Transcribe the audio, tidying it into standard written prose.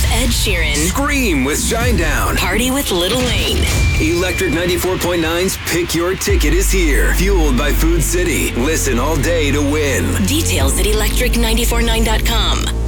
with Ed Sheeran. Scream with Shinedown. Party with Little Wayne. Electric 94.9's Pick Your Ticket is here. Fueled by Food City. Listen all day to win. Details at electric949.com.